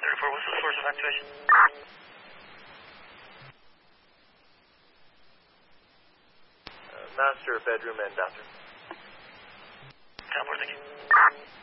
34, what's the source of activation? Master bedroom and bathroom. 10-4, thank you.